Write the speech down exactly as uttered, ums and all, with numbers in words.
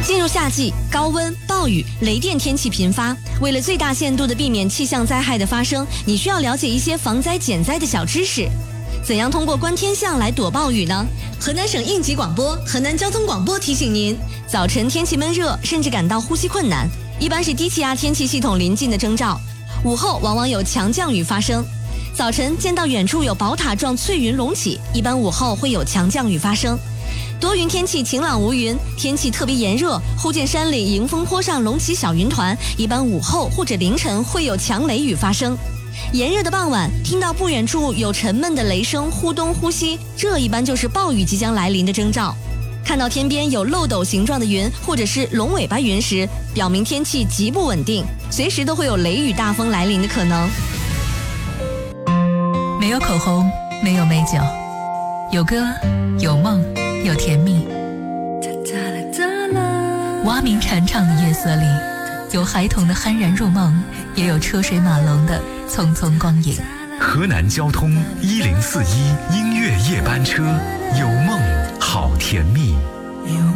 进入夏季，高温、暴雨、雷电天气频发。为了最大限度地避免气象灾害的发生，你需要了解一些防灾减灾的小知识。怎样通过观天象来躲暴雨呢？河南省应急广播、河南交通广播提醒您：早晨天气闷热，甚至感到呼吸困难，一般是低气压天气系统临近的征兆。午后往往有强降雨发生。早晨见到远处有宝塔状翠云隆起，一般午后会有强降雨发生。多云天气晴朗无云，天气特别炎热，忽见山里迎风坡上隆起小云团，一般午后或者凌晨会有强雷雨发生。炎热的傍晚，听到不远处有沉闷的雷声忽东忽西，这一般就是暴雨即将来临的征兆。看到天边有漏斗形状的云或者是龙尾巴云时，表明天气极不稳定，随时都会有雷雨大风来临的可能。 没有口红，没有美酒，有歌，有梦，有甜蜜。蛙鸣蝉唱的夜色里，有孩童的酣然入梦，也有车水马龙的匆匆光影。 河南交通一零四一音乐夜班车，有梦好甜蜜。